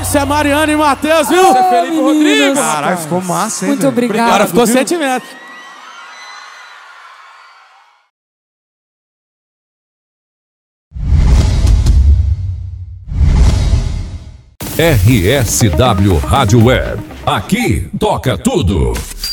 Essa é Mariana e Matheus, viu? Esse é Felipe Rodrigues. Caralho, ficou massa, hein? Muito velho? obrigada. Agora ficou sentimento. RSW Rádio Web. Aqui toca tudo.